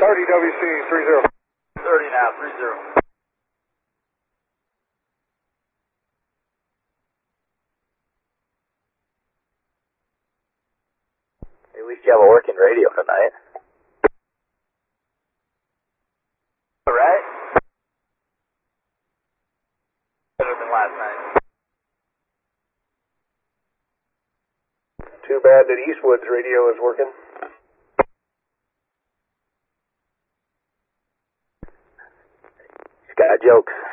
WC 30. 30 now, 30. At least you have a working radio tonight. Alright? Better than last night. Too bad that Eastwood's radio is working. He's got a joke.